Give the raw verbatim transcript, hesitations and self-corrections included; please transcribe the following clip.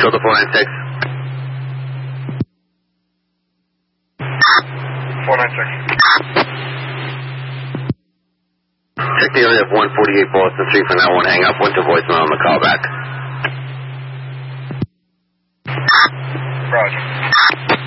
Delta four nine six. four nine six. Check the area of one forty-eight Boston Street for now one. Hang up. Went to voicemail on the call back. Roger.